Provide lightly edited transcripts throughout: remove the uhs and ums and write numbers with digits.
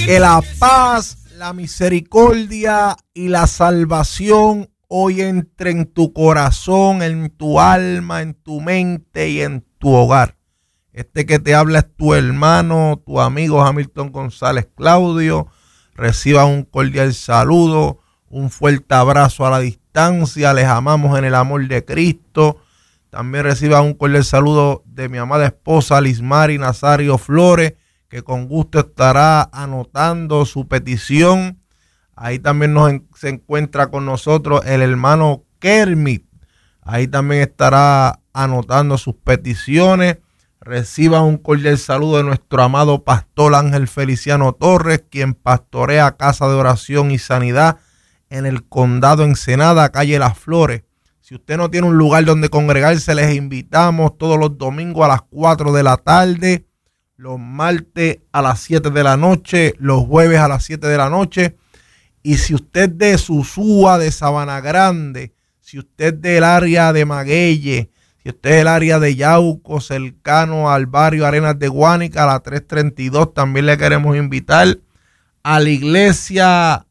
Que la paz, la misericordia y la salvación hoy entre en tu corazón, en tu alma, en tu mente y en tu hogar. Este que te habla es tu hermano, tu amigo Hamilton González Claudio. Reciba un cordial saludo, un fuerte abrazo a la distancia. Les amamos en el amor de Cristo. También reciba un cordial saludo de mi amada esposa Lismari Nazario Flores, que con gusto estará anotando su petición. Ahí también se encuentra con nosotros el hermano Kermit. Ahí también estará anotando sus peticiones. Reciba un cordial saludo de nuestro amado pastor Ángel Feliciano Torres, quien pastorea Casa de Oración y Sanidad en el Condado Ensenada, calle Las Flores. Si usted no tiene un lugar donde congregarse, les invitamos todos los domingos a las 4 de la tarde, los martes a las 7 de la noche, los jueves a las 7 de la noche. Y si usted es de Susúa, de Sabana Grande, si usted es del área de Magueye, si usted es del área de Yauco, cercano al barrio Arenas de Guánica, a la 332, también le queremos invitar a la iglesia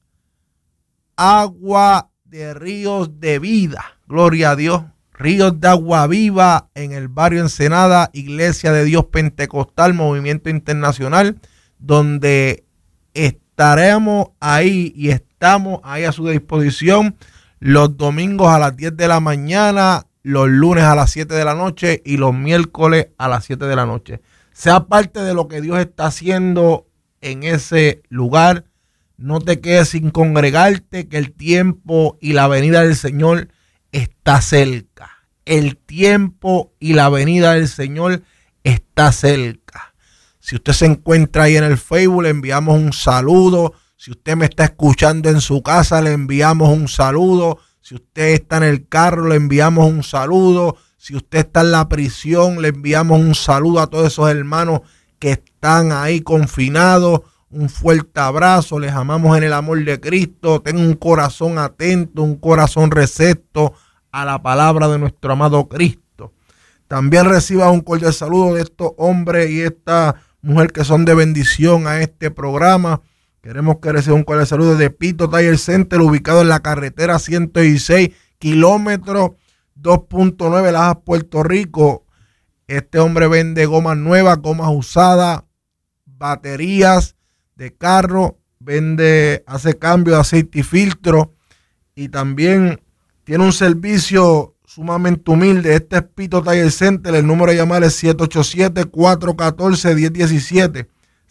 Agua de Ríos de Vida. Gloria a Dios. Ríos de Agua Viva en el barrio Ensenada, Iglesia de Dios Pentecostal, Movimiento Internacional, donde estaremos ahí y estamos ahí a su disposición los domingos a las 10 de la mañana, los lunes a las 7 de la noche y los miércoles a las 7 de la noche. Sea parte de lo que Dios está haciendo en ese lugar. No te quedes sin congregarte, que el tiempo y la venida del Señor está cerca. El tiempo y la venida del Señor está cerca. Si usted se encuentra ahí en el Facebook, le enviamos un saludo. Si usted me está escuchando en su casa, le enviamos un saludo. Si usted está en el carro, le enviamos un saludo. Si usted está en la prisión, le enviamos un saludo a todos esos hermanos que están ahí confinados. Un fuerte abrazo, les amamos en el amor de Cristo. Tengan un corazón atento, un corazón recepto a la palabra de nuestro amado Cristo. También reciba un cordial saludo de estos hombres y esta mujer que son de bendición a este programa. Queremos que reciba un cordial saludo de Pito Tire Center, ubicado en la carretera 116, kilómetro 2.9, Lajas, Puerto Rico. Este hombre vende gomas nuevas, gomas usadas, baterías de carro, hace cambio de aceite y filtro, y también tiene un servicio sumamente humilde. Este es Pito Tire Center. El número de llamar es 787-414-1017.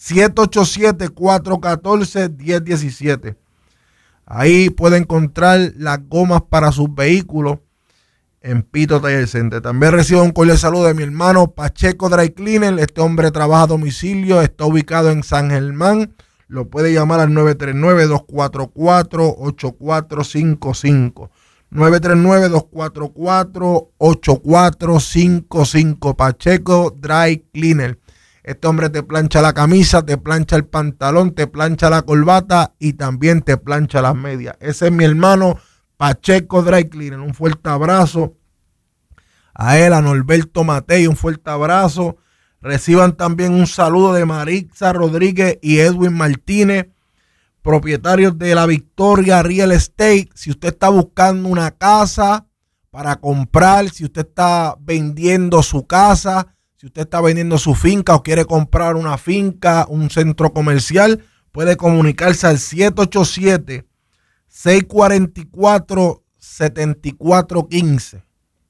787-414-1017. Ahí puede encontrar las gomas para sus vehículos en Pito Tire Center. También recibo un cordial saludo de mi hermano Pacheco Dry Cleaner. Este hombre trabaja a domicilio, está ubicado en San Germán. Lo puede llamar al 939-244-8455. 939-244-8455. Pacheco Dry Cleaner. Este hombre te plancha la camisa, te plancha el pantalón, te plancha la corbata y también te plancha las medias. Ese es mi hermano Pacheco Dry Cleaner. Un fuerte abrazo a él, a Norberto Matei, un fuerte abrazo. Reciban también un saludo de Maritza Rodríguez y Edwin Martínez, propietarios de La Victoria Real Estate. Si usted está buscando una casa para comprar, si usted está vendiendo su casa, si usted está vendiendo su finca o quiere comprar una finca, un centro comercial, puede comunicarse al 787-644-7415.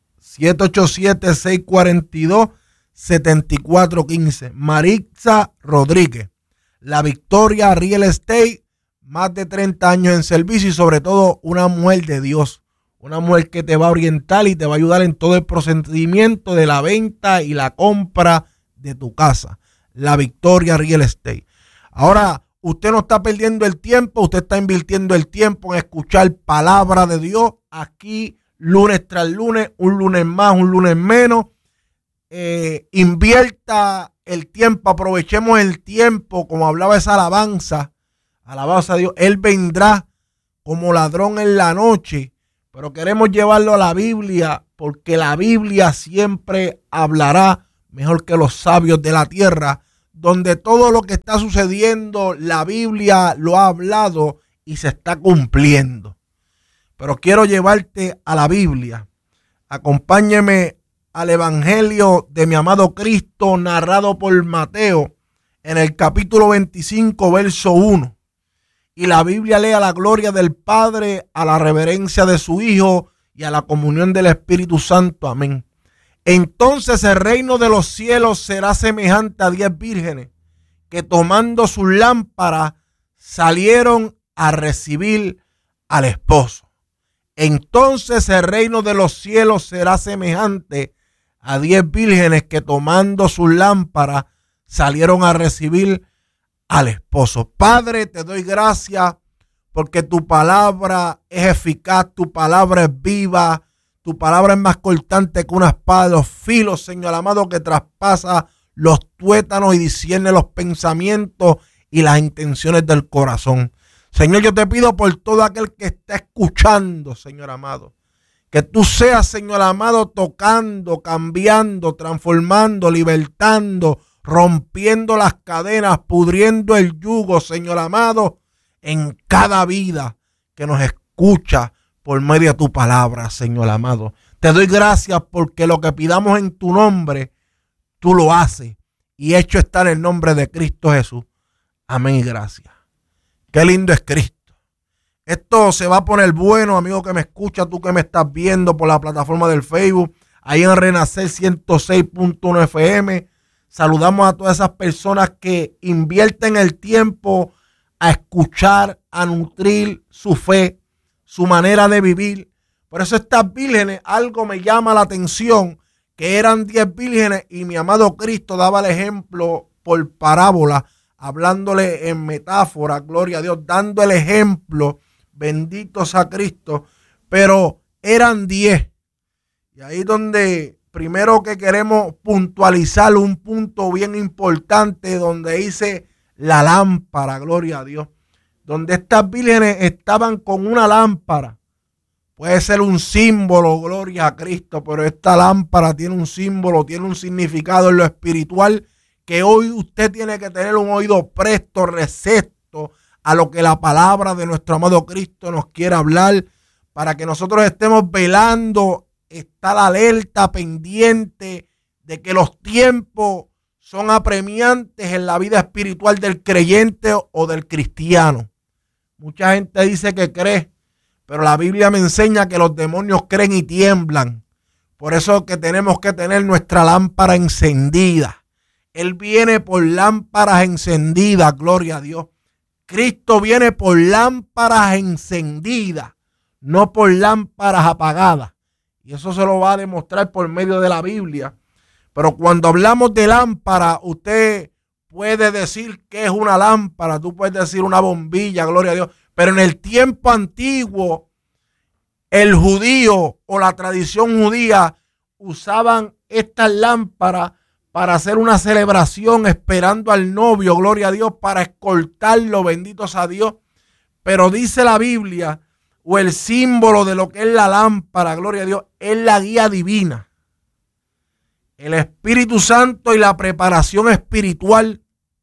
787-642-7415. Maritza Rodríguez. La Victoria Real Estate, más de 30 años en servicio y sobre todo una mujer de Dios. Una mujer que te va a orientar y te va a ayudar en todo el procedimiento de la venta y la compra de tu casa. La Victoria Real Estate. Ahora, usted no está perdiendo el tiempo, usted está invirtiendo el tiempo en escuchar palabra de Dios aquí lunes tras lunes, un lunes más, un lunes menos. Invierta el tiempo, aprovechemos el tiempo, como hablaba esa alabanza a Dios. Él vendrá como ladrón en la noche, pero queremos llevarlo a la Biblia, porque la Biblia siempre hablará mejor que los sabios de la tierra, donde todo lo que está sucediendo, la Biblia lo ha hablado y se está cumpliendo. Pero quiero llevarte a la Biblia. Acompáñeme al Evangelio de mi amado Cristo, narrado por Mateo, en el capítulo 25, verso 1. Y la Biblia lee: a la gloria del Padre, a la reverencia de su Hijo y a la comunión del Espíritu Santo. Amén. Entonces el reino de los cielos será semejante a 10 vírgenes que, tomando sus lámparas, salieron a recibir al esposo. Entonces el reino de los cielos será semejante a 10 vírgenes que, tomando sus lámparas, salieron a recibir al esposo. Padre, te doy gracias porque tu palabra es eficaz, tu palabra es viva, tu palabra es más cortante que una espada de dos filos, Señor amado, que traspasa los tuétanos y discierne los pensamientos y las intenciones del corazón. Señor, yo te pido por todo aquel que está escuchando, Señor amado, que tú seas, Señor amado, tocando, cambiando, transformando, libertando, rompiendo las cadenas, pudriendo el yugo, Señor amado, en cada vida que nos escucha por medio de tu palabra, Señor amado. Te doy gracias porque lo que pidamos en tu nombre, tú lo haces. Y hecho está en el nombre de Cristo Jesús. Amén y gracias. Qué lindo es Cristo. Esto se va a poner bueno, amigo que me escucha, tú que me estás viendo por la plataforma del Facebook, ahí en Renacer 106.1 FM. Saludamos a todas esas personas que invierten el tiempo a escuchar, a nutrir su fe, su manera de vivir. Por eso estas vírgenes, algo me llama la atención, que eran 10 vírgenes y mi amado Cristo daba el ejemplo por parábola, hablándole en metáfora, gloria a Dios, dando el ejemplo, bendito sea Cristo, pero eran 10. Y ahí donde primero que queremos puntualizar un punto bien importante, donde dice la lámpara, gloria a Dios, donde estas vírgenes estaban con una lámpara. Puede ser un símbolo, gloria a Cristo, pero esta lámpara tiene un símbolo, tiene un significado en lo espiritual, que hoy usted tiene que tener un oído presto, recepto a lo que la palabra de nuestro amado Cristo nos quiere hablar, para que nosotros estemos velando, estar alerta, pendiente de que los tiempos son apremiantes en la vida espiritual del creyente o del cristiano. Mucha gente dice que cree, pero la Biblia me enseña que los demonios creen y tiemblan. Por eso es que tenemos que tener nuestra lámpara encendida. Él viene por lámparas encendidas, gloria a Dios. Cristo viene por lámparas encendidas, no por lámparas apagadas. Y eso se lo va a demostrar por medio de la Biblia. Pero cuando hablamos de lámpara, usted puede decir que es una lámpara, tú puedes decir una bombilla, gloria a Dios. Pero en el tiempo antiguo, el judío o la tradición judía usaban estas lámparas para hacer una celebración esperando al novio, gloria a Dios, para escoltarlo, benditos a Dios. Pero dice la Biblia, o el símbolo de lo que es la lámpara, gloria a Dios, es la guía divina. El Espíritu Santo y la preparación espiritual.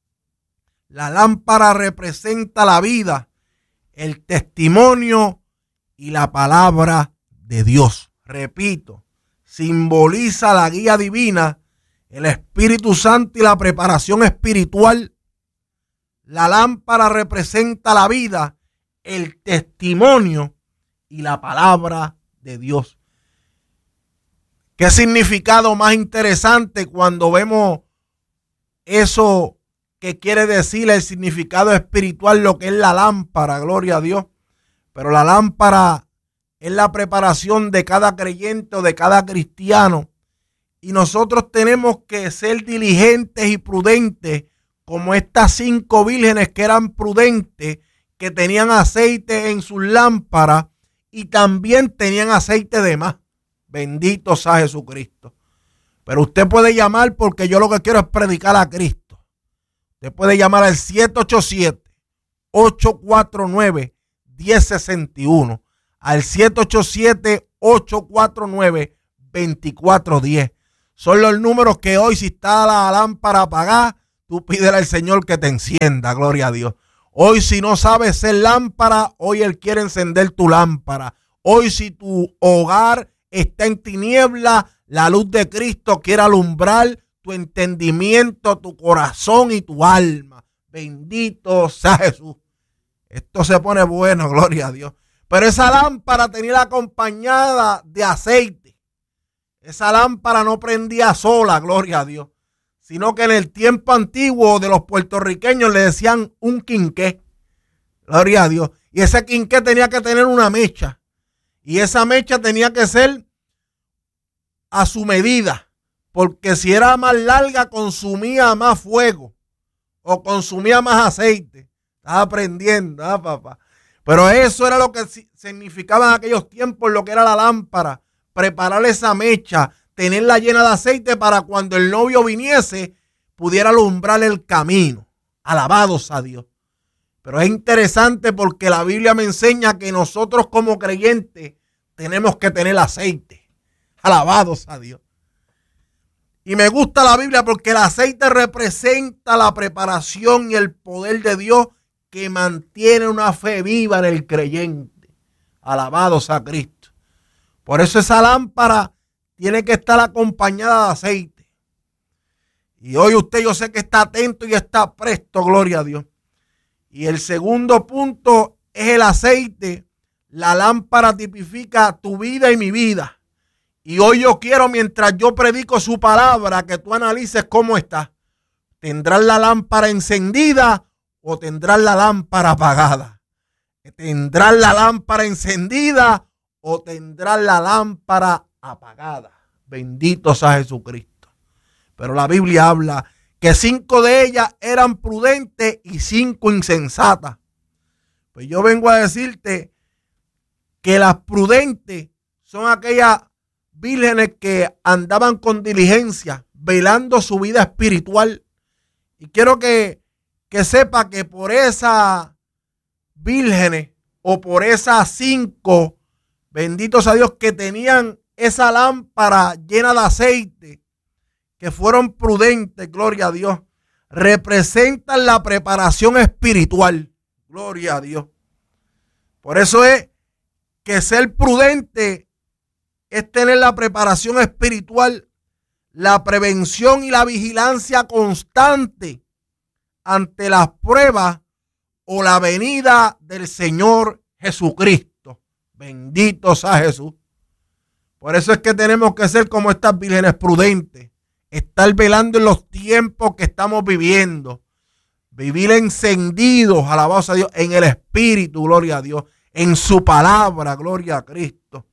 La lámpara representa la vida, el testimonio y la palabra de Dios. Repito, simboliza la guía divina, el Espíritu Santo y la preparación espiritual. La lámpara representa la vida, el testimonio y la palabra de Dios. ¿Qué significado más interesante cuando vemos eso que quiere decir el significado espiritual, lo que es la lámpara, gloria a Dios? Pero la lámpara es la preparación de cada creyente o de cada cristiano. Y nosotros tenemos que ser diligentes y prudentes, como estas 5 vírgenes que eran prudentes, que tenían aceite en sus lámparas y también tenían aceite de más. Bendito sea Jesucristo. Pero usted puede llamar, porque yo lo que quiero es predicar a Cristo. Usted puede llamar al 787-849-1061. Al 787-849-2410. Son los números que hoy, si está la lámpara apagada, tú pídele al Señor que te encienda, gloria a Dios. Hoy si no sabes ser lámpara, hoy Él quiere encender tu lámpara. Hoy si tu hogar está en tiniebla, la luz de Cristo quiere alumbrar tu entendimiento, tu corazón y tu alma. Bendito sea Jesús. Esto se pone bueno, gloria a Dios. Pero esa lámpara tenía acompañada de aceite. Esa lámpara no prendía sola, gloria a Dios, sino que en el tiempo antiguo de los puertorriqueños le decían un quinqué, gloria a Dios. Y ese quinqué tenía que tener una mecha. Y esa mecha tenía que ser a su medida, porque si era más larga consumía más fuego o consumía más aceite. Estaba aprendiendo, papá. Pero eso era lo que significaba en aquellos tiempos lo que era la lámpara. Preparar esa mecha, tenerla llena de aceite para cuando el novio viniese pudiera alumbrar el camino. Alabados a Dios. Pero es interesante porque la Biblia me enseña que nosotros como creyentes tenemos que tener aceite. Alabados a Dios. Y me gusta la Biblia porque el aceite representa la preparación y el poder de Dios que mantiene una fe viva en el creyente. Alabados a Cristo. Por eso esa lámpara tiene que estar acompañada de aceite. Y hoy usted yo sé que está atento y está presto, gloria a Dios. Y el segundo punto es el aceite. La lámpara tipifica tu vida y mi vida. Y hoy yo quiero, mientras yo predico su palabra, que tú analices cómo está. ¿Tendrás la lámpara encendida o tendrás la lámpara apagada? ¿Tendrás la lámpara encendida o tendrás la lámpara apagada? Bendito sea Jesucristo. Pero la Biblia habla que 5 de ellas eran prudentes y 5 insensatas. Pues yo vengo a decirte que las prudentes son aquellas vírgenes que andaban con diligencia, velando su vida espiritual. Y quiero que sepa que por esas vírgenes o por esas 5, benditos sea Dios, que tenían esa lámpara llena de aceite, que fueron prudentes, gloria a Dios, representan la preparación espiritual, gloria a Dios. Por eso es que ser prudente es tener la preparación espiritual, la prevención y la vigilancia constante ante las pruebas o la venida del Señor Jesucristo. Bendito sea Jesús. Por eso es que tenemos que ser como estas vírgenes prudentes, estar velando en los tiempos que estamos viviendo, vivir encendidos, alabados a Dios, en el Espíritu, gloria a Dios, en su palabra, gloria a Cristo.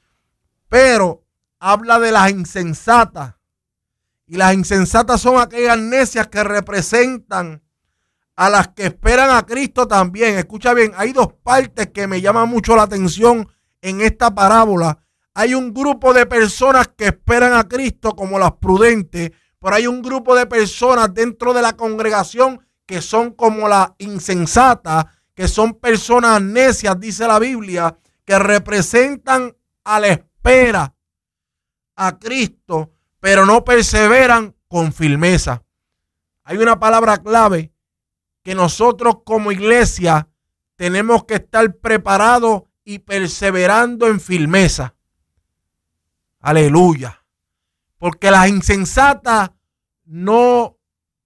Pero habla de las insensatas. Y las insensatas son aquellas necias que representan a las que esperan a Cristo también. Escucha bien, hay 2 partes que me llaman mucho la atención en esta parábola. Hay un grupo de personas que esperan a Cristo como las prudentes, pero hay un grupo de personas dentro de la congregación que son como las insensatas, que son personas necias, dice la Biblia, que representan a la espera a Cristo, pero no perseveran con firmeza. Hay una palabra clave que nosotros como iglesia tenemos que estar preparados y perseverando en firmeza. Aleluya. Porque las insensatas no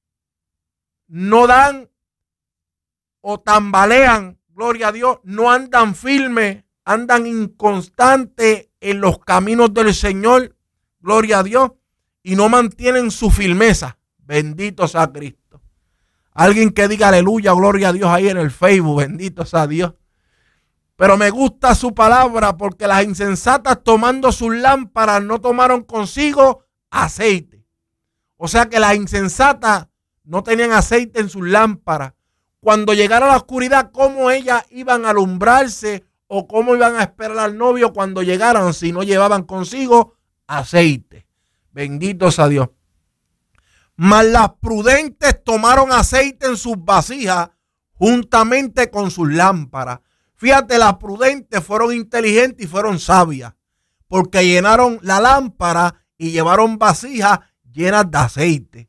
dan o tambalean, gloria a Dios, no andan firmes, andan inconstantes en los caminos del Señor, gloria a Dios, y no mantienen su firmeza. Bendito sea Cristo. Alguien que diga aleluya, gloria a Dios ahí en el Facebook, bendito sea Dios. Pero me gusta su palabra porque las insensatas tomando sus lámparas no tomaron consigo aceite. O sea que las insensatas no tenían aceite en sus lámparas. Cuando llegara la oscuridad, ¿cómo ellas iban a alumbrarse o cómo iban a esperar al novio cuando llegaran si no llevaban consigo aceite? Bendito sea Dios. Mas las prudentes tomaron aceite en sus vasijas juntamente con sus lámparas. Fíjate, las prudentes fueron inteligentes y fueron sabias, porque llenaron la lámpara y llevaron vasijas llenas de aceite.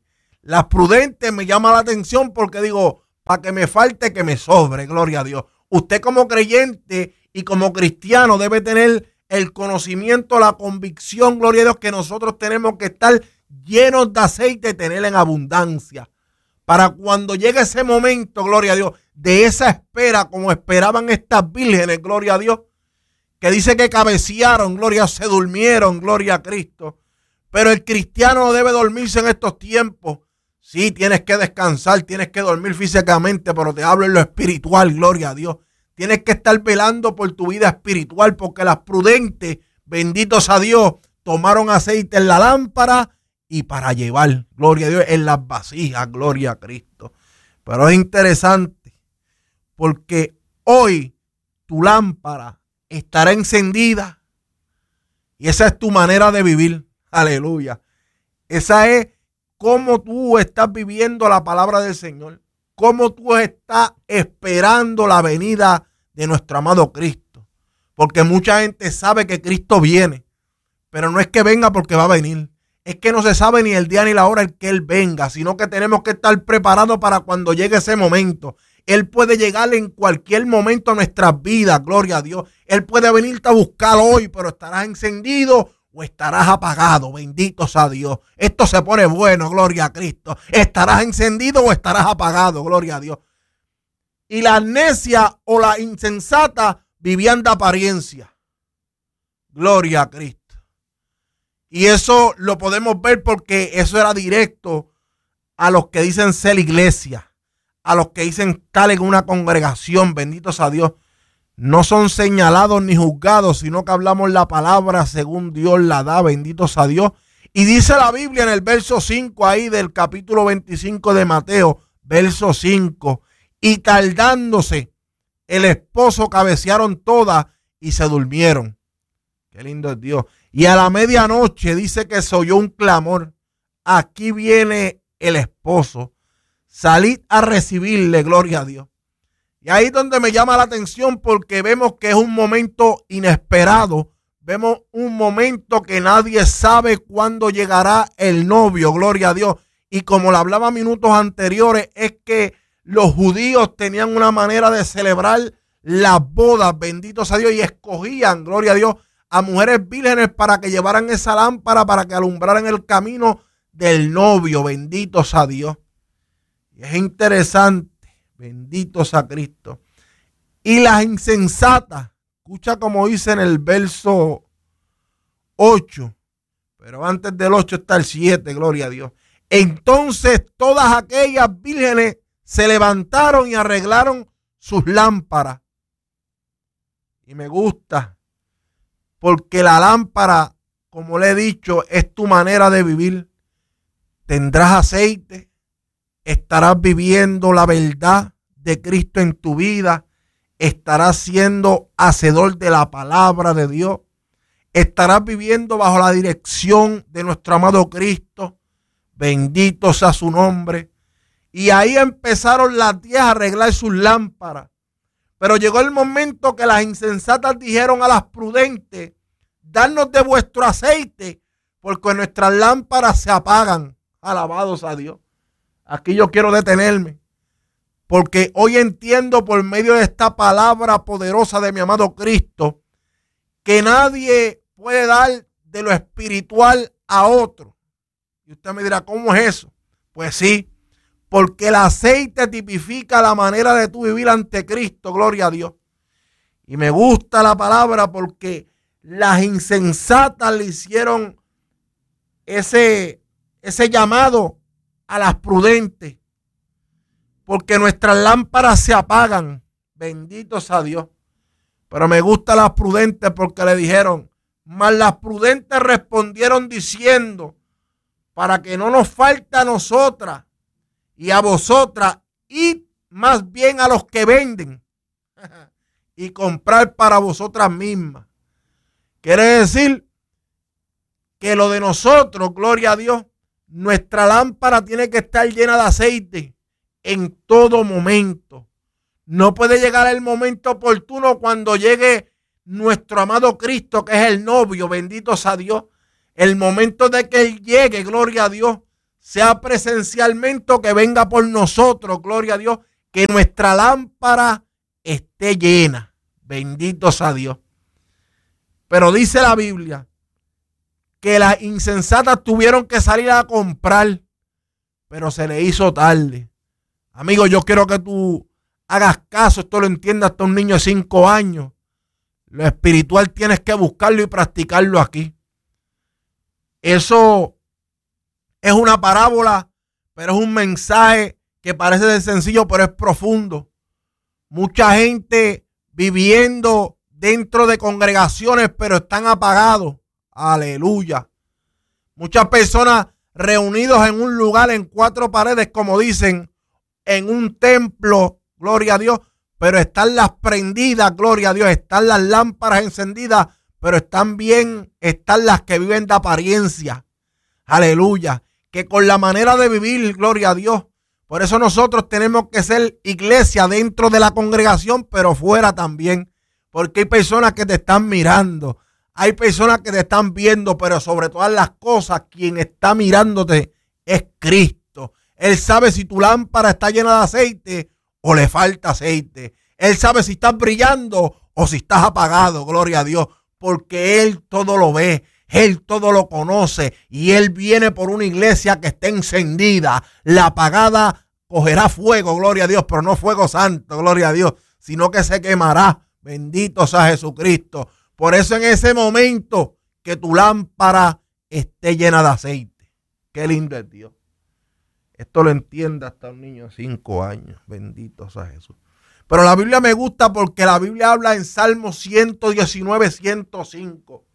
Las prudentes me llama la atención porque digo, para que me falte, que me sobre, gloria a Dios. Usted como creyente y como cristiano debe tener el conocimiento, la convicción, gloria a Dios, que nosotros tenemos que estar llenos de aceite y tener en abundancia. Para cuando llegue ese momento, gloria a Dios, de esa espera, como esperaban estas vírgenes, gloria a Dios, que dice que cabecearon, gloria, se durmieron, gloria a Cristo. Pero el cristiano no debe dormirse en estos tiempos. Sí, tienes que descansar, tienes que dormir físicamente, pero te hablo en lo espiritual, gloria a Dios. Tienes que estar velando por tu vida espiritual, porque las prudentes, benditos a Dios, tomaron aceite en la lámpara y para llevar, gloria a Dios, en las vasijas, gloria a Cristo. Pero es interesante, porque hoy tu lámpara estará encendida y esa es tu manera de vivir. Aleluya. Esa es cómo tú estás viviendo la palabra del Señor, cómo tú estás esperando la venida de nuestro amado Cristo. Porque mucha gente sabe que Cristo viene, pero no es que venga porque va a venir. Es que no se sabe ni el día ni la hora en que Él venga, sino que tenemos que estar preparados para cuando llegue ese momento. Él puede llegar en cualquier momento a nuestras vidas, gloria a Dios. Él puede venirte a buscar hoy, pero estarás encendido o estarás apagado, benditos a Dios. Esto se pone bueno, gloria a Cristo. Estarás encendido o estarás apagado, gloria a Dios. Y la necia o la insensata vivían de apariencia, gloria a Cristo. Y eso lo podemos ver porque eso era directo a los que dicen ser iglesia, a los que dicen estar en una congregación, benditos a Dios. No son señalados ni juzgados, sino que hablamos la palabra según Dios la da, benditos a Dios. Y dice la Biblia en el verso 5 ahí del capítulo 25 de Mateo, verso 5. Y tardándose, el esposo cabecearon todas y se durmieron. Qué lindo es Dios. Y a la medianoche dice que se oyó un clamor. Aquí viene el esposo. Salid a recibirle, gloria a Dios. Y ahí es donde me llama la atención porque vemos que es un momento inesperado. Vemos un momento que nadie sabe cuándo llegará el novio, gloria a Dios. Y como lo hablaba minutos anteriores, es que los judíos tenían una manera de celebrar las bodas, benditos a Dios, y escogían, gloria a Dios, a mujeres vírgenes para que llevaran esa lámpara, para que alumbraran el camino del novio, benditos a Dios. Y es interesante. Benditos a Cristo. Y las insensatas, escucha como dice en el verso 8, pero antes del 8 está el 7, gloria a Dios. Entonces todas aquellas vírgenes se levantaron y arreglaron sus lámparas. Y me gusta, porque la lámpara, como le he dicho, es tu manera de vivir. Tendrás aceite. Estarás viviendo la verdad de Cristo en tu vida. Estarás siendo hacedor de la palabra de Dios. Estarás viviendo bajo la dirección de nuestro amado Cristo. Bendito sea su nombre. Y ahí empezaron las 10 a arreglar sus lámparas. Pero llegó el momento que las insensatas dijeron a las prudentes: dadnos de vuestro aceite, porque nuestras lámparas se apagan. Alabados a Dios. Aquí yo quiero detenerme, porque hoy entiendo por medio de esta palabra poderosa de mi amado Cristo que nadie puede dar de lo espiritual a otro. Y usted me dirá, ¿cómo es eso? Pues sí, porque el aceite tipifica la manera de tu vivir ante Cristo, gloria a Dios. Y me gusta la palabra porque las insensatas le hicieron ese llamado a las prudentes, porque nuestras lámparas se apagan, benditos a Dios. Pero me gusta las prudentes porque le dijeron, mas las prudentes respondieron diciendo, para que no nos falte a nosotras y a vosotras, id más bien a los que venden y comprar para vosotras mismas. Quiere decir que lo de nosotros, gloria a Dios, nuestra lámpara tiene que estar llena de aceite en todo momento. No puede llegar el momento oportuno cuando llegue nuestro amado Cristo, que es el novio, bendito sea Dios. El momento de que Él llegue, gloria a Dios, sea presencialmente o que venga por nosotros, gloria a Dios, que nuestra lámpara esté llena. Bendito sea Dios. Pero dice la Biblia que las insensatas tuvieron que salir a comprar, pero se le hizo tarde. Amigo, yo quiero que tú hagas caso, esto lo entienda hasta un niño de 5 años. Lo espiritual tienes que buscarlo y practicarlo aquí. Eso es una parábola, pero es un mensaje que parece ser sencillo, pero es profundo. Mucha gente viviendo dentro de congregaciones, pero están apagados. Aleluya. Muchas personas reunidos en un lugar en 4 paredes, como dicen, en un templo, gloria a Dios, pero están las prendidas, gloria a Dios, están las lámparas encendidas, pero están las que viven de apariencia. Aleluya. Que con la manera de vivir, gloria a Dios. Por eso nosotros tenemos que ser iglesia dentro de la congregación, pero fuera también. Porque hay personas que te están mirando. Hay personas que te están viendo, pero sobre todas las cosas, quien está mirándote es Cristo. Él sabe si tu lámpara está llena de aceite o le falta aceite. Él sabe si estás brillando o si estás apagado, gloria a Dios. Porque Él todo lo ve. Él todo lo conoce y Él viene por una iglesia que esté encendida. La apagada cogerá fuego, gloria a Dios, pero no fuego santo, gloria a Dios, sino que se quemará. Bendito sea Jesucristo. Por eso en ese momento que tu lámpara esté llena de aceite. Qué lindo es Dios. Esto lo entiende hasta un niño de 5 años. Bendito sea Jesús. Pero la Biblia me gusta porque la Biblia habla en Salmo 119, 105.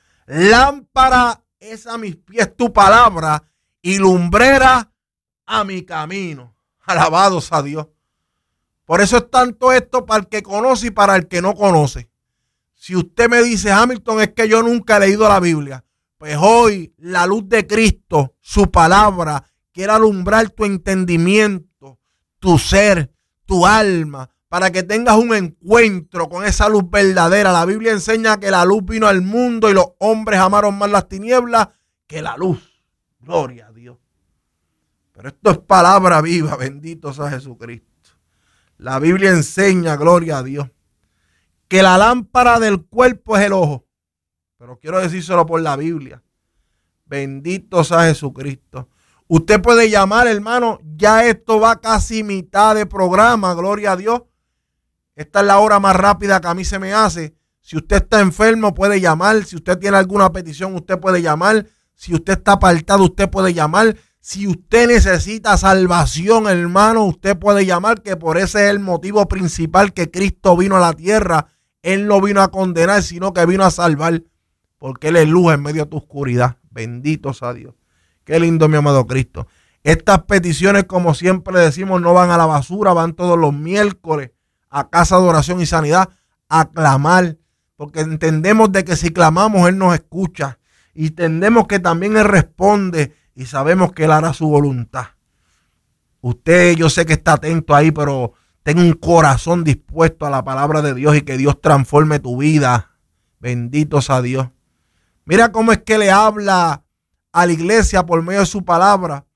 Lámpara es a mis pies tu palabra y lumbrera a mi camino. Alabado sea Dios. Por eso es tanto esto para el que conoce y para el que no conoce. Si usted me dice, Hamilton, es que yo nunca he leído la Biblia, pues hoy la luz de Cristo, su palabra, quiere alumbrar tu entendimiento, tu ser, tu alma, para que tengas un encuentro con esa luz verdadera. La Biblia enseña que la luz vino al mundo y los hombres amaron más las tinieblas que la luz. Gloria a Dios. Pero esto es palabra viva, bendito sea Jesucristo. La Biblia enseña, gloria a Dios, que la lámpara del cuerpo es el ojo. Pero quiero decírselo por la Biblia. Bendito sea Jesucristo. Usted puede llamar, hermano, ya esto va casi mitad de programa, gloria a Dios. Esta es la hora más rápida que a mí se me hace. Si usted está enfermo, puede llamar. Si usted tiene alguna petición, usted puede llamar. Si usted está apartado, usted puede llamar. Si usted necesita salvación, hermano, usted puede llamar, que por ese es el motivo principal que Cristo vino a la tierra. Él no vino a condenar, sino que vino a salvar, porque Él es luz en medio de tu oscuridad. Bendito sea Dios. Qué lindo, mi amado Cristo. Estas peticiones, como siempre decimos, no van a la basura, van todos los miércoles a Casa de Oración y Sanidad a clamar, porque entendemos de que si clamamos Él nos escucha y entendemos que también Él responde y sabemos que Él hará su voluntad. Usted, yo sé que está atento ahí, pero ten un corazón dispuesto a la palabra de Dios y que Dios transforme tu vida. Bendito sea Dios. Mira cómo es que le habla a la iglesia por medio de su palabra.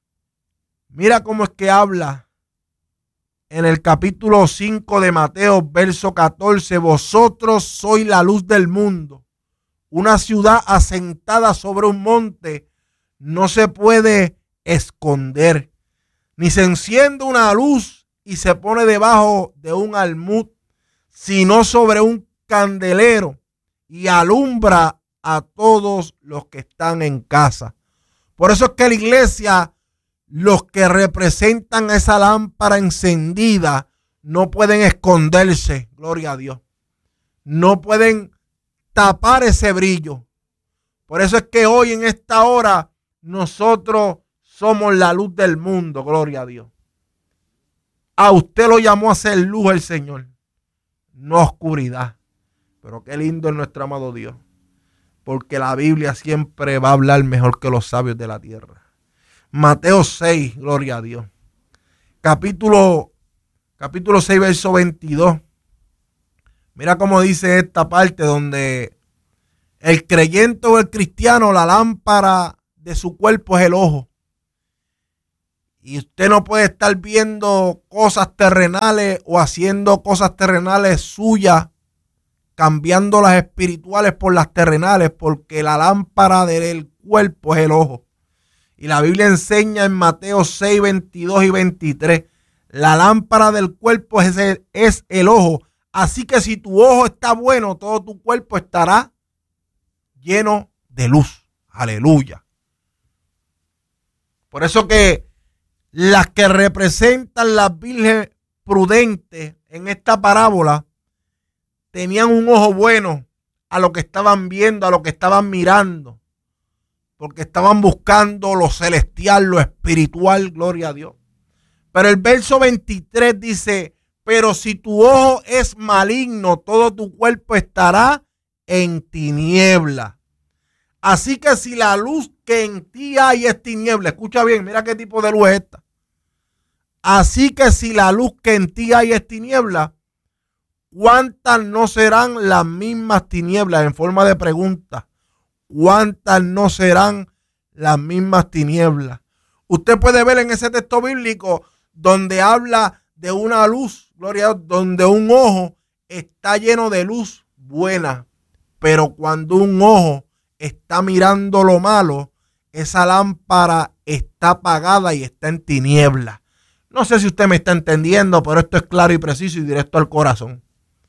Mira cómo es que habla en el capítulo 5 de Mateo, verso 14. Vosotros sois la luz del mundo. Una ciudad asentada sobre un monte no se puede esconder. Ni se enciende una luz y se pone debajo de un almud, sino sobre un candelero y alumbra a todos los que están en casa. Por eso es que la iglesia, los que representan esa lámpara encendida, no pueden esconderse, gloria a Dios. No pueden tapar ese brillo. Por eso es que hoy en esta hora nosotros somos la luz del mundo, gloria a Dios. A usted lo llamó a ser luz el Señor, no oscuridad. Pero qué lindo es nuestro amado Dios, porque la Biblia siempre va a hablar mejor que los sabios de la tierra. Mateo 6, gloria a Dios. Capítulo 6, verso 22. Mira cómo dice esta parte donde el creyente o el cristiano, la lámpara de su cuerpo es el ojo. Y usted no puede estar viendo cosas terrenales o haciendo cosas terrenales suyas, cambiando las espirituales por las terrenales, porque la lámpara del cuerpo es el ojo. Y la Biblia enseña en Mateo 6, 22 y 23, la lámpara del cuerpo es el ojo. Así que si tu ojo está bueno, todo tu cuerpo estará lleno de luz. Aleluya. Por eso que las que representan las vírgenes prudentes en esta parábola tenían un ojo bueno a lo que estaban viendo, a lo que estaban mirando, porque estaban buscando lo celestial, lo espiritual, gloria a Dios. Pero el verso 23 dice, pero si tu ojo es maligno, todo tu cuerpo estará en tiniebla. Así que si la luz que en ti hay es tiniebla, escucha bien, mira qué tipo de luz es esta. Así que si la luz que en ti hay es tiniebla, ¿cuántas no serán las mismas tinieblas? En forma de pregunta, ¿cuántas no serán las mismas tinieblas? Usted puede ver en ese texto bíblico donde habla de una luz, gloria a Dios, donde un ojo está lleno de luz buena, pero cuando un ojo está mirando lo malo, esa lámpara está apagada y está en tinieblas. No sé si usted me está entendiendo, pero esto es claro y preciso y directo al corazón.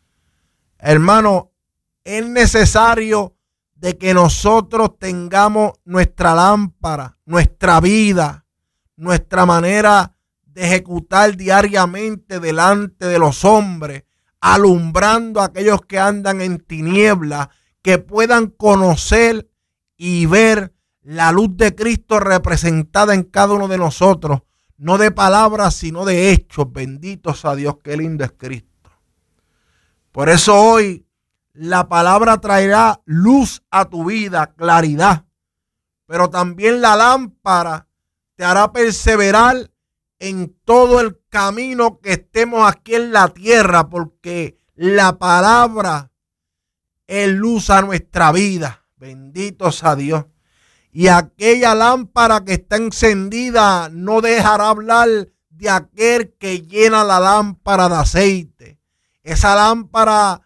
Hermano, es necesario de que nosotros tengamos nuestra lámpara, nuestra vida, nuestra manera de ejecutar diariamente delante de los hombres, alumbrando a aquellos que andan en tinieblas, que puedan conocer y ver la luz de Cristo representada en cada uno de nosotros, no de palabras, sino de hechos. Benditos a Dios, qué lindo es Cristo. Por eso hoy la palabra traerá luz a tu vida, claridad, pero también la lámpara te hará perseverar en todo el camino que estemos aquí en la tierra, porque la palabra es luz a nuestra vida. Benditos a Dios. Y aquella lámpara que está encendida no dejará hablar de aquel que llena la lámpara de aceite. Esa lámpara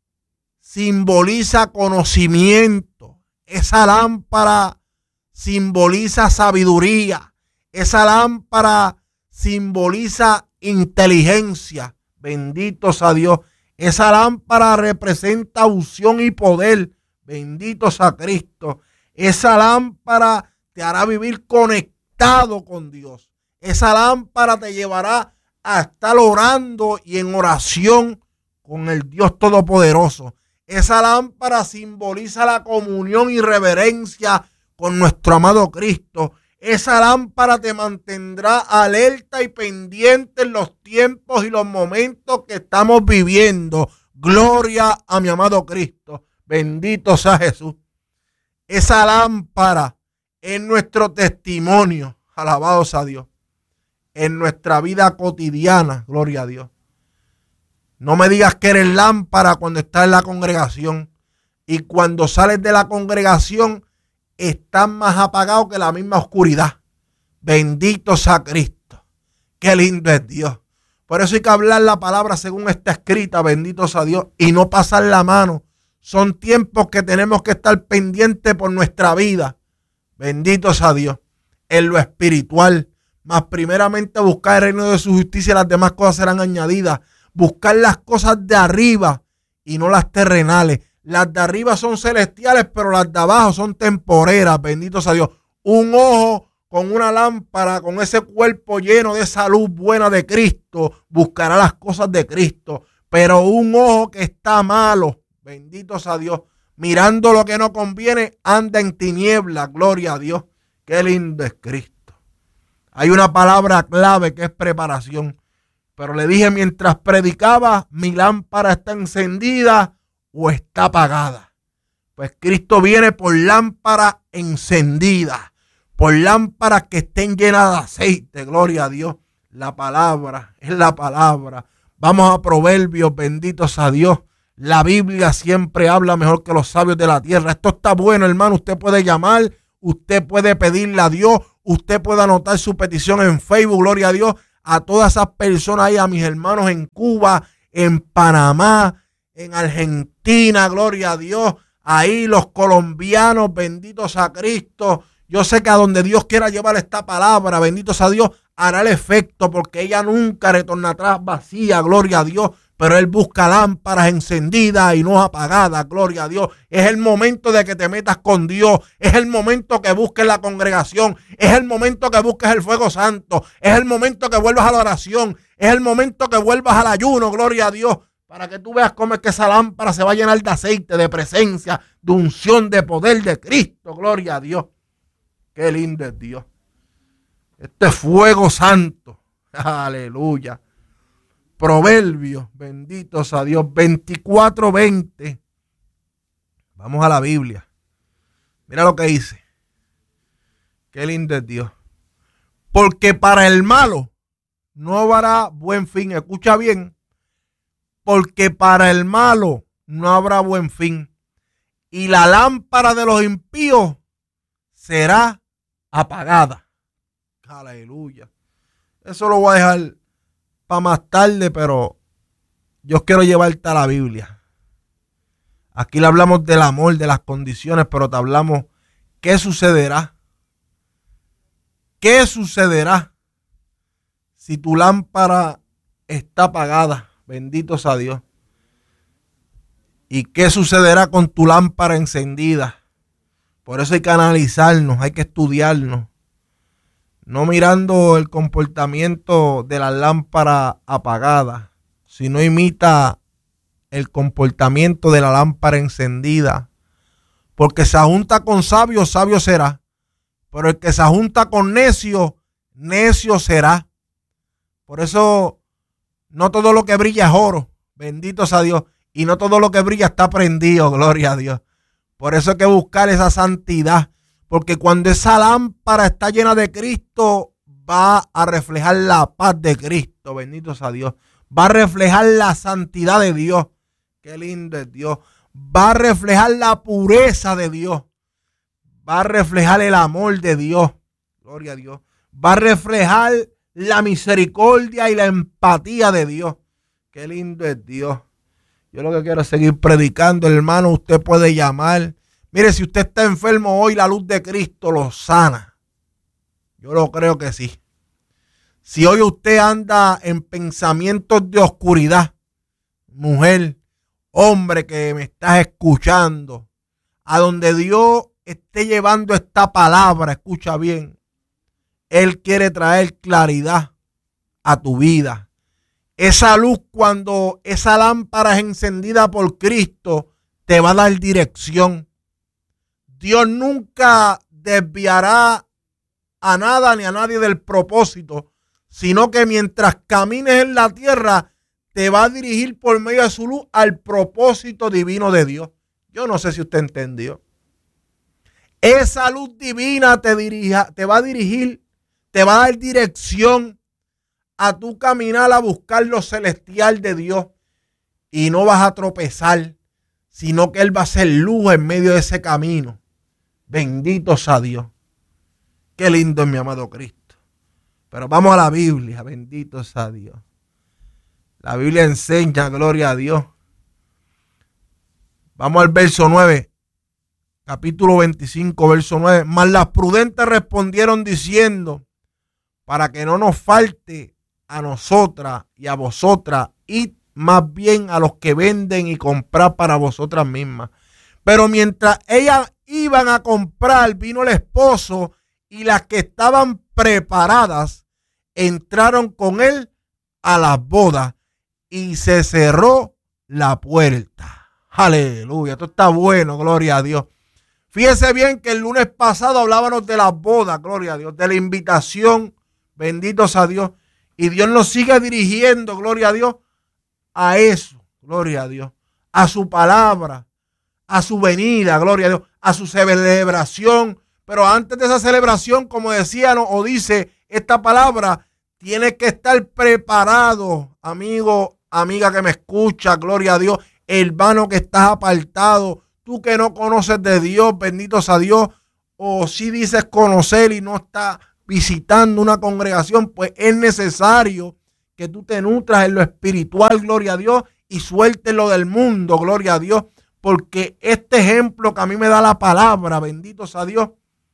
simboliza conocimiento. Esa lámpara simboliza sabiduría. Esa lámpara simboliza inteligencia. Benditos a Dios. Esa lámpara representa unción y poder. Benditos a Cristo. Esa lámpara te hará vivir conectado con Dios. Esa lámpara te llevará a estar orando y en oración con el Dios Todopoderoso. Esa lámpara simboliza la comunión y reverencia con nuestro amado Cristo. Esa lámpara te mantendrá alerta y pendiente en los tiempos y los momentos que estamos viviendo. Gloria a mi amado Cristo. Bendito sea Jesús. Esa lámpara es nuestro testimonio. Alabados a Dios. En nuestra vida cotidiana. Gloria a Dios. No me digas que eres lámpara cuando estás en la congregación. Y cuando sales de la congregación, estás más apagado que la misma oscuridad. Bendito sea Cristo. Qué lindo es Dios. Por eso hay que hablar la palabra según está escrita. Bendito sea Dios. Y no pasar la mano. Son tiempos que tenemos que estar pendientes por nuestra vida. Bendito sea Dios. En lo espiritual. Mas primeramente buscar el reino de su justicia y las demás cosas serán añadidas. Buscar las cosas de arriba y no las terrenales. Las de arriba son celestiales, pero las de abajo son temporeras. Bendito sea Dios. Un ojo con una lámpara, con ese cuerpo lleno de esa luz buena de Cristo, buscará las cosas de Cristo. Pero un ojo que está malo, bendito sea Dios, mirando lo que no conviene, anda en tinieblas. Gloria a Dios. Qué lindo es Cristo. Hay una palabra clave que es preparación. Pero le dije mientras predicaba, mi lámpara está encendida o está apagada. Pues Cristo viene por lámpara encendida, por lámparas que estén llenas de aceite. Gloria a Dios. La palabra es la palabra. Vamos a Proverbios, benditos a Dios. La Biblia siempre habla mejor que los sabios de la tierra. Esto está bueno, hermano. Usted puede llamar, usted puede pedirle a Dios, usted puede anotar su petición en Facebook, gloria a Dios, a todas esas personas ahí, a mis hermanos en Cuba, en Panamá, en Argentina, gloria a Dios, ahí los colombianos, benditos a Cristo. Yo sé que a donde Dios quiera llevar esta palabra, benditos a Dios, hará el efecto, porque ella nunca retorna atrás vacía, gloria a Dios. Pero Él busca lámparas encendidas y no apagadas, gloria a Dios. Es el momento de que te metas con Dios. Es el momento que busques la congregación. Es el momento que busques el fuego santo. Es el momento que vuelvas a la oración. Es el momento que vuelvas al ayuno, gloria a Dios. Para que tú veas cómo es que esa lámpara se va a llenar de aceite, de presencia, de unción, de poder de Cristo, gloria a Dios. Qué lindo es Dios. Este fuego santo, aleluya. Proverbios, benditos a Dios, 24:20. Vamos a la Biblia. Mira lo que dice. Qué lindo es Dios. Porque para el malo no habrá buen fin. Escucha bien. Porque para el malo no habrá buen fin. Y la lámpara de los impíos será apagada. Aleluya. Eso lo voy a dejar para más tarde, pero yo quiero llevarte a la Biblia. Aquí le hablamos del amor, de las condiciones, pero te hablamos qué sucederá. ¿Qué sucederá si tu lámpara está apagada? Bendito sea Dios. ¿Y qué sucederá con tu lámpara encendida? Por eso hay que analizarnos, hay que estudiarnos. No mirando el comportamiento de la lámpara apagada, sino imita el comportamiento de la lámpara encendida. Porque se junta con sabio, sabio será. Pero el que se junta con necio, necio será. Por eso no todo lo que brilla es oro, bendito sea Dios. Y no todo lo que brilla está prendido, gloria a Dios. Por eso hay que buscar esa santidad. Porque cuando esa lámpara está llena de Cristo, va a reflejar la paz de Cristo, bendito sea Dios. Va a reflejar la santidad de Dios. Qué lindo es Dios. Va a reflejar la pureza de Dios. Va a reflejar el amor de Dios. Gloria a Dios. Va a reflejar la misericordia y la empatía de Dios. Qué lindo es Dios. Yo lo que quiero es seguir predicando, hermano. Usted puede llamar. Mire, si usted está enfermo hoy, la luz de Cristo lo sana. Yo lo creo que sí. Si hoy usted anda en pensamientos de oscuridad, mujer, hombre que me estás escuchando, a donde Dios esté llevando esta palabra, escucha bien, Él quiere traer claridad a tu vida. Esa luz, cuando esa lámpara es encendida por Cristo, te va a dar dirección. Dios nunca desviará a nada ni a nadie del propósito, sino que mientras camines en la tierra, te va a dirigir por medio de su luz al propósito divino de Dios. Yo no sé si usted entendió. Esa luz divina te va a dirigir, te va a dar dirección a tu caminar a buscar lo celestial de Dios. Y no vas a tropezar, sino que Él va a ser luz en medio de ese camino. Bendito sea Dios. Qué lindo es mi amado Cristo. Pero vamos a la Biblia. Bendito sea Dios. La Biblia enseña, gloria a Dios. Vamos al verso 9. Capítulo 25, verso 9. Mas las prudentes respondieron diciendo: para que no nos falte a nosotras y a vosotras, id más bien a los que venden y comprad para vosotras mismas. Pero mientras ellas iban a comprar, vino el esposo, y las que estaban preparadas entraron con él a las bodas y se cerró la puerta. Aleluya, esto está bueno, gloria a Dios. Fíjese bien que el lunes pasado hablábamos de las bodas, gloria a Dios, de la invitación, bendito sea Dios. Y Dios nos sigue dirigiendo, gloria a Dios, a eso, gloria a Dios, a su palabra, a su venida, gloria a Dios, a su celebración. Pero antes de esa celebración, como decía o dice esta palabra, tienes que estar preparado, amigo, amiga que me escucha, gloria a Dios, hermano que estás apartado, tú que no conoces de Dios, bendito sea Dios, o si dices conocer y no estás visitando una congregación, pues es necesario que tú te nutras en lo espiritual, gloria a Dios, y sueltes lo del mundo, gloria a Dios, porque este ejemplo que a mí me da la palabra, bendito sea Dios,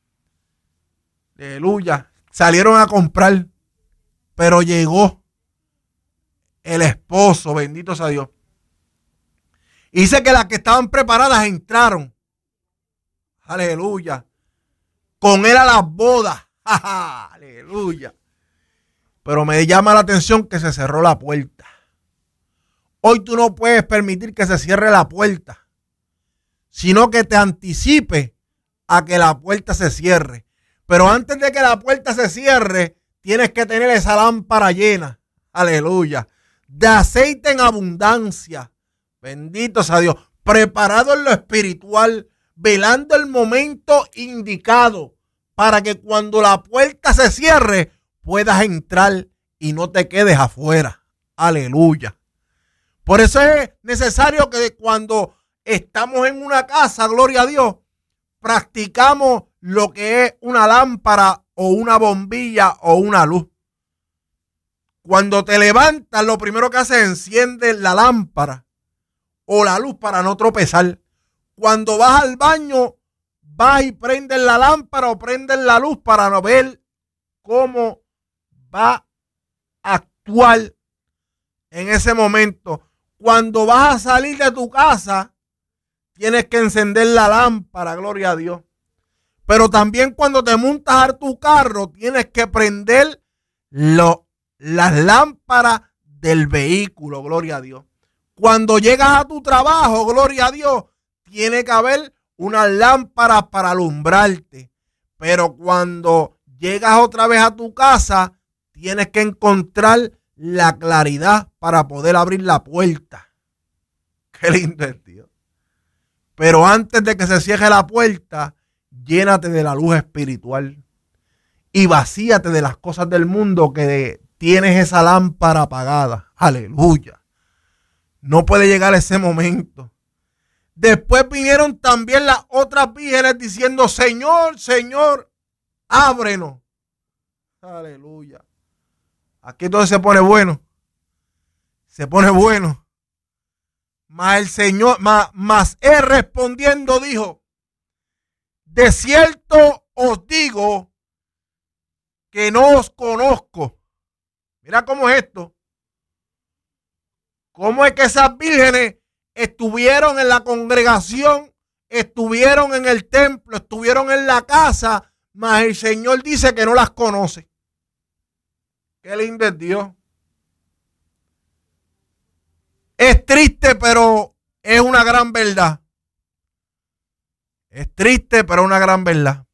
aleluya, salieron a comprar, pero llegó el esposo, bendito sea Dios. Y dice que las que estaban preparadas entraron, aleluya, con él a las bodas, aleluya. Pero me llama la atención que se cerró la puerta. Hoy tú no puedes permitir que se cierre la puerta, sino que te anticipe a que la puerta se cierre. Pero antes de que la puerta se cierre, tienes que tener esa lámpara llena, aleluya, de aceite en abundancia, bendito sea Dios, preparado en lo espiritual, velando el momento indicado para que cuando la puerta se cierre puedas entrar y no te quedes afuera, aleluya. Por eso es necesario que cuando estamos en una casa, gloria a Dios, practicamos lo que es una lámpara o una bombilla o una luz. Cuando te levantas, lo primero que haces es enciende la lámpara o la luz para no tropezar. Cuando vas al baño, vas y prendes la lámpara o prendes la luz para no ver cómo va a actuar en ese momento. Cuando vas a salir de tu casa, tienes que encender la lámpara, gloria a Dios. Pero también cuando te montas a tu carro, tienes que prender las lámparas del vehículo, gloria a Dios. Cuando llegas a tu trabajo, gloria a Dios, tiene que haber unas lámparas para alumbrarte. Pero cuando llegas otra vez a tu casa, tienes que encontrar la claridad para poder abrir la puerta. Qué lindo es Dios. Pero antes de que se cierre la puerta, llénate de la luz espiritual y vacíate de las cosas del mundo que tienes esa lámpara apagada. Aleluya. No puede llegar ese momento. Después vinieron también las otras vírgenes diciendo, Señor, Señor, ábrenos. Aleluya. Aquí todo se pone bueno. Se pone bueno. Mas el Señor, mas él respondiendo dijo, de cierto os digo que no os conozco. Mira cómo es esto. Cómo es que esas vírgenes estuvieron en la congregación, estuvieron en el templo, estuvieron en la casa, mas el Señor dice que no las conoce. Qué lindo es Dios. Es triste, pero es una gran verdad. Es triste, pero es una gran verdad.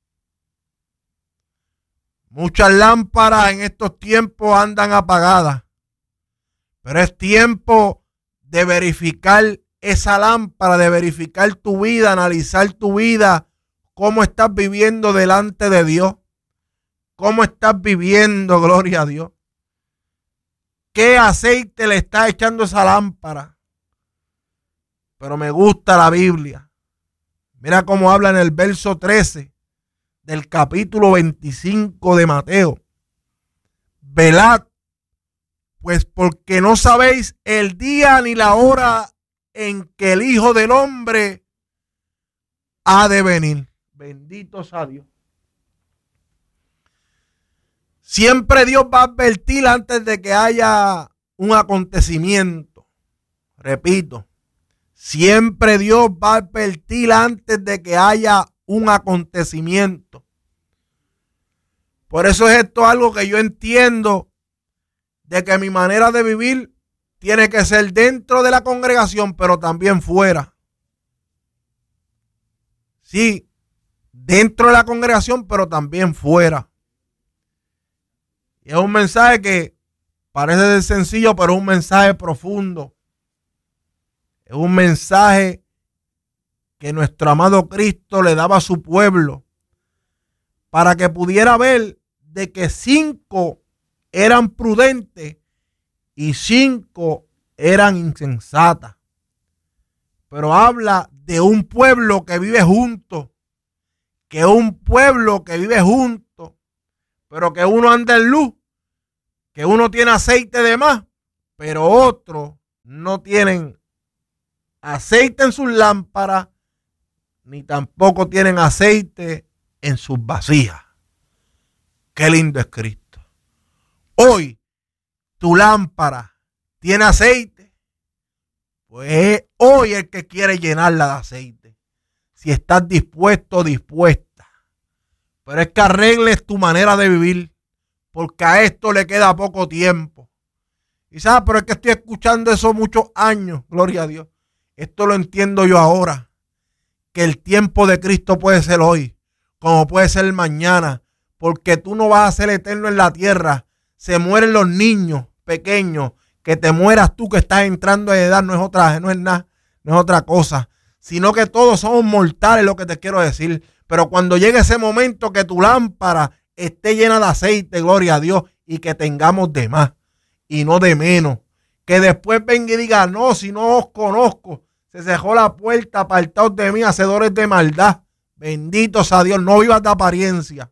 Muchas lámparas en estos tiempos andan apagadas. Pero es tiempo de verificar esa lámpara, de verificar tu vida, analizar tu vida, cómo estás viviendo delante de Dios. Cómo estás viviendo, gloria a Dios. ¿Qué aceite le está echando esa lámpara? Pero me gusta la Biblia. Mira cómo habla en el verso 13 del capítulo 25 de Mateo. Velad, pues porque no sabéis el día ni la hora en que el Hijo del Hombre ha de venir. Bendito sea Dios. Siempre Dios va a advertir antes de que haya un acontecimiento. Repito, siempre Dios va a advertir antes de que haya un acontecimiento. Por eso es esto algo que yo entiendo, de que mi manera de vivir tiene que ser dentro de la congregación, pero también fuera. Sí, dentro de la congregación, pero también fuera. Y es un mensaje que parece sencillo, pero es un mensaje profundo. Es un mensaje que nuestro amado Cristo le daba a su pueblo para que pudiera ver de que 5 eran prudentes y 5 eran insensatas. Pero habla de un pueblo que vive junto, que es un pueblo que vive junto, pero que uno anda en luz, que uno tiene aceite de más, pero otros no tienen aceite en sus lámparas, ni tampoco tienen aceite en sus vasijas. Qué lindo es Cristo. Hoy tu lámpara tiene aceite, pues es hoy el que quiere llenarla de aceite. Si estás dispuesto o dispuesta. Pero es que arregles tu manera de vivir, porque a esto le queda poco tiempo. Y sabes, pero es que estoy escuchando eso muchos años, gloria a Dios. Esto lo entiendo yo ahora, que el tiempo de Cristo puede ser hoy, como puede ser mañana, porque tú no vas a ser eterno en la tierra. Se mueren los niños pequeños, que te mueras tú que estás entrando a edad, no es nada, no es otra cosa, sino que todos somos mortales, lo que te quiero decir. Pero cuando llegue ese momento que tu lámpara esté llena de aceite, gloria a Dios, y que tengamos de más y no de menos, que después venga y diga, no, si no os conozco, se cerró la puerta, apartaos de mí, hacedores de maldad. Benditos a Dios, no vivas de apariencia.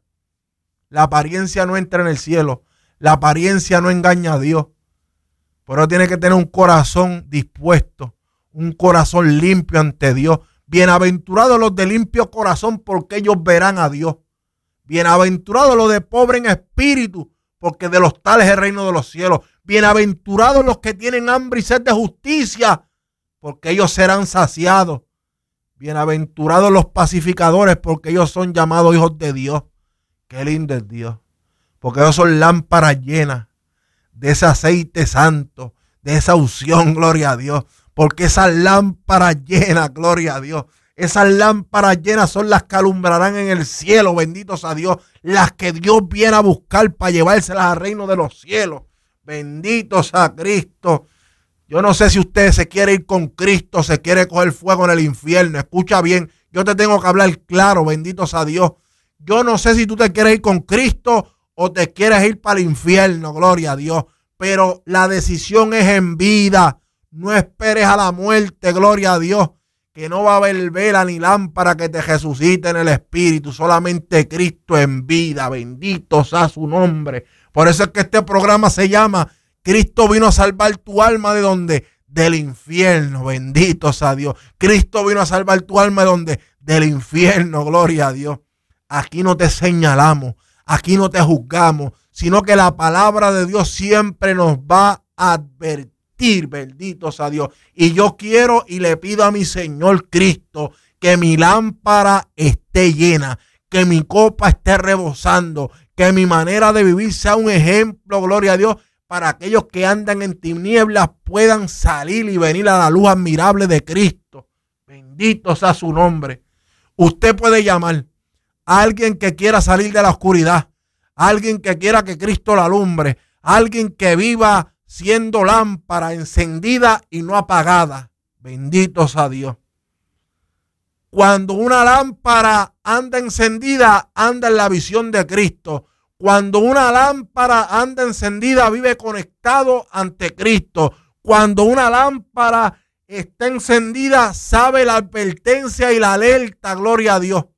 La apariencia no entra en el cielo, la apariencia no engaña a Dios. Pero tiene que tener un corazón dispuesto, un corazón limpio ante Dios. Bienaventurados los de limpio corazón, porque ellos verán a Dios. Bienaventurados los de pobre en espíritu, porque de los tales es el reino de los cielos. Bienaventurados los que tienen hambre y sed de justicia, porque ellos serán saciados. Bienaventurados los pacificadores, porque ellos son llamados hijos de Dios. Qué lindo es Dios, porque ellos son lámparas llenas de ese aceite santo, de esa unción, gloria a Dios. Porque esas lámparas llenas, gloria a Dios, esas lámparas llenas son las que alumbrarán en el cielo, benditos a Dios, las que Dios viene a buscar para llevárselas al reino de los cielos. Benditos a Cristo. Yo no sé si usted se quiere ir con Cristo, se quiere coger fuego en el infierno. Escucha bien, yo te tengo que hablar claro, benditos a Dios. Yo no sé si tú te quieres ir con Cristo o te quieres ir para el infierno, gloria a Dios. Pero la decisión es en vida. No esperes a la muerte, gloria a Dios, que no va a haber vela ni lámpara que te resucite en el espíritu. Solamente Cristo en vida. Bendito sea su nombre. Por eso es que este programa se llama Cristo vino a salvar tu alma. ¿De dónde? Del infierno. Bendito sea Dios. Cristo vino a salvar tu alma. ¿De dónde? Del infierno. Gloria a Dios. Aquí no te señalamos, aquí no te juzgamos, sino que la palabra de Dios siempre nos va a advertir, bendito sea Dios. Y yo quiero y le pido a mi Señor Cristo que mi lámpara esté llena, que mi copa esté rebosando, que mi manera de vivir sea un ejemplo, gloria a Dios, para aquellos que andan en tinieblas puedan salir y venir a la luz admirable de Cristo. Bendito sea su nombre. Usted puede llamar a alguien que quiera salir de la oscuridad, a alguien que quiera que Cristo la alumbre, a alguien que viva siendo lámpara encendida y no apagada. Bendito sea Dios. Cuando una lámpara anda encendida, anda en la visión de Cristo. Cuando una lámpara anda encendida, vive conectado ante Cristo. Cuando una lámpara está encendida, sabe la advertencia y la alerta, gloria a Dios,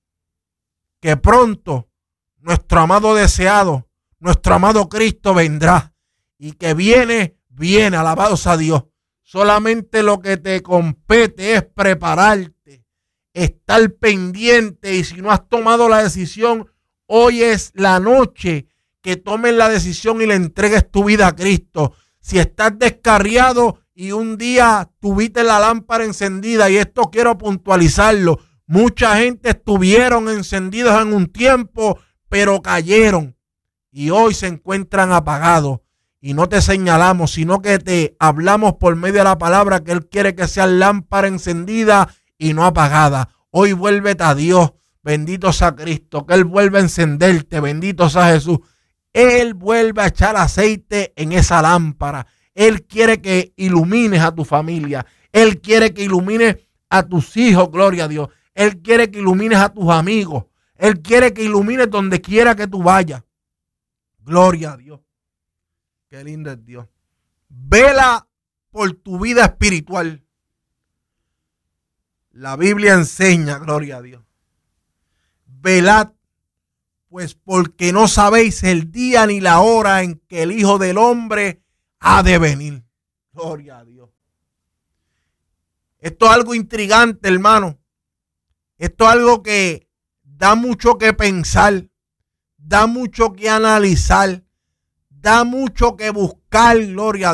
que pronto nuestro amado deseado, nuestro amado Cristo vendrá. Y que viene, alabado sea Dios. Solamente lo que te compete es prepararte, estar pendiente. Y si no has tomado la decisión, hoy es la noche que tomes la decisión y le entregues tu vida a Cristo. Si estás descarriado y un día tuviste la lámpara encendida, y esto quiero puntualizarlo, mucha gente estuvieron encendidos en un tiempo, pero cayeron y hoy se encuentran apagados. Y no te señalamos, sino que te hablamos por medio de la palabra que Él quiere que sea lámpara encendida y no apagada. Hoy vuélvete a Dios, bendito sea Cristo, que Él vuelva a encenderte, bendito sea Jesús. Él vuelve a echar aceite en esa lámpara. Él quiere que ilumines a tu familia. Él quiere que ilumines a tus hijos, gloria a Dios. Él quiere que ilumines a tus amigos. Él quiere que ilumines donde quiera que tú vayas. Gloria a Dios. Qué lindo es Dios. Vela por tu vida espiritual. La Biblia enseña, gloria a Dios. Velad pues porque no sabéis el día ni la hora en que el Hijo del Hombre ha de venir. Gloria a Dios. Esto es algo intrigante, hermano. Esto es algo que da mucho que pensar, da mucho que analizar, da mucho que buscar, gloria a Dios.